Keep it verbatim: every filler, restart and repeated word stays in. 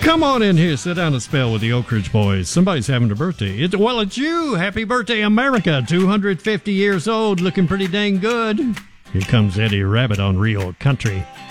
Come on in here, sit down and spell with the Oak Ridge Boys. Somebody's having a birthday. It's, well, it's you. Happy birthday, America. two hundred fifty years old, looking pretty dang good. Here comes Eddie Rabbit on Real Country.